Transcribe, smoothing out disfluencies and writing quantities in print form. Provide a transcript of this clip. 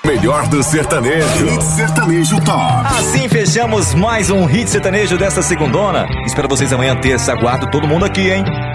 Melhor do sertanejo. Hit Sertanejo Top. Assim fechamos mais um Hit Sertanejo desta segundona. Espero vocês amanhã terça. Aguardo todo mundo aqui, hein?